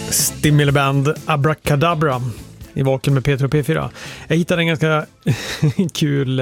Stimuliband Abracadabra i Vaken med Peter och P4. Jag hittade en ganska kul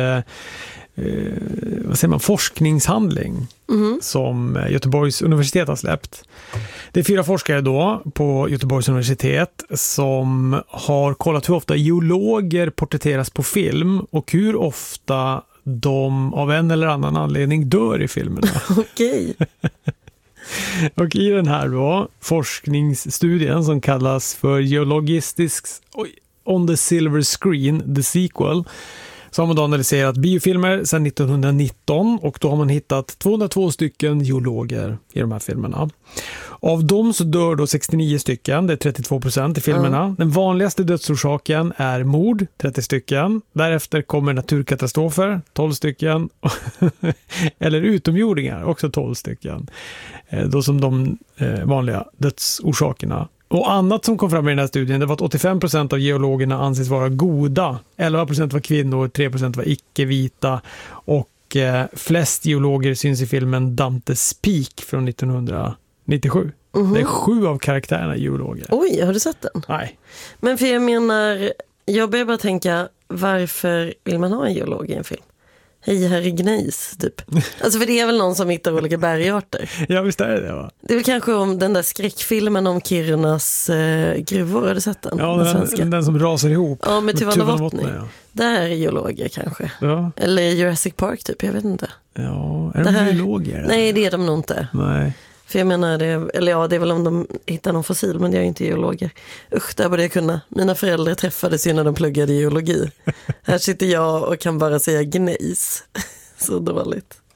forskningshandling som Göteborgs universitet har släppt. Det är 4 forskare då på Göteborgs universitet som har kollat hur ofta geologer porträtteras på film och hur ofta de av en eller annan anledning dör i filmerna. Okej. Och i den här då, forskningsstudien som kallas för Geologistics on the Silver Screen, the sequel, så har man då analyserat biofilmer sedan 1919 och då har man hittat 202 stycken geologer i de här filmerna. Av dem så dör då 69 stycken, det är 32% i filmerna. Den vanligaste dödsorsaken är mord, 30 stycken. Därefter kommer naturkatastrofer, 12 stycken. Eller utomjordingar, också 12 stycken. Då som de vanliga dödsorsakerna. Och annat som kom fram i den här studien, det var att 85% av geologerna anses vara goda. 11% var kvinnor, 3% var icke-vita och flest geologer syns i filmen Dantes Peak från 1997. Det är 7 av karaktärerna geologer. Oj, har du sett den? Nej. Men för jag börjar bara tänka, varför vill man ha en geolog i en film? Hej, här är Gnejs, typ. Alltså för det är väl någon som hittar olika bergarter. Ja, visst är det, va? Det är väl kanske om den där skräckfilmen om Kirunas gruvor, har du sett den? Ja, den som rasar ihop. Ja, med Tuvalu. Ja. Där är geologer kanske. Ja. Eller Jurassic Park typ, jag vet inte. Ja, är de geologer? Nej, det är de nog inte. Nej. För jag menar, det är väl om de hittar någon fossil, men det är inte geologer. Usch, där borde jag kunna. Mina föräldrar träffades ju när de pluggade geologi. Här sitter jag och kan bara säga gnejs. Så dåligt.